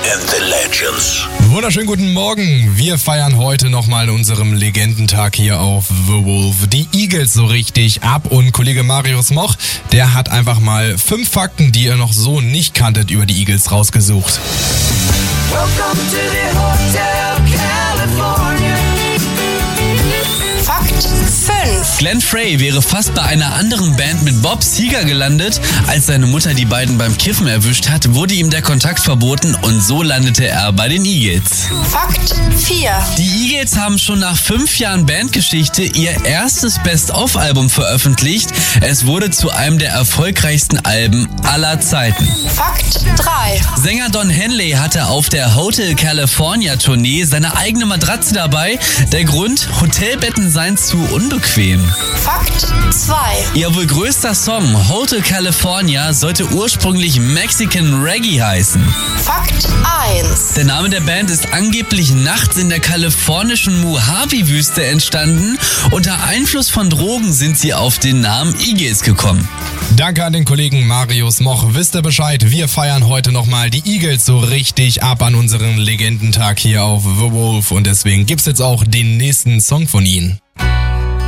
and the Legends. Wunderschönen guten Morgen. Wir feiern heute nochmal unserem Legendentag hier auf The Wolf. Die Eagles so richtig ab und Kollege Marius Moch, der hat einfach mal 5 Fakten, die ihr noch so nicht kanntet, über die Eagles rausgesucht. Welcome to the Hotel California. Fakt 5. Glenn Frey wäre fast bei einer anderen Band mit Bob Seger gelandet. Als seine Mutter die beiden beim Kiffen erwischt hat, wurde ihm der Kontakt verboten und so landete er bei den Eagles. Fakt 4. Die Eagles haben schon nach 5 Jahren Bandgeschichte ihr erstes Best-of-Album veröffentlicht. Es wurde zu einem der erfolgreichsten Alben aller Zeiten. Fakt 3. Sänger Don Henley hatte auf der Hotel California Tournee seine eigene Matratze dabei. Der Grund: Hotelbetten seien zu unbequem. Fakt 2. Ihr wohl größter Song, Hotel California, sollte ursprünglich Mexican Reggae heißen. Fakt 1. Der Name der Band ist angeblich nachts in der kalifornischen Mojave-Wüste entstanden. Unter Einfluss von Drogen sind sie auf den Namen Eagles gekommen. Danke an den Kollegen Marius Moch. Wisst ihr Bescheid, wir feiern heute nochmal die Eagles so richtig ab an unserem Legendentag hier auf The Wolf und deswegen gibt's jetzt auch den nächsten Song von ihnen.